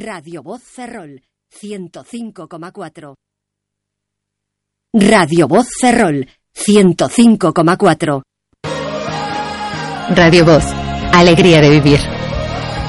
Radio Voz Ferrol, 105,4. Radio Voz Ferrol, 105,4. Radio Voz, alegría de vivir.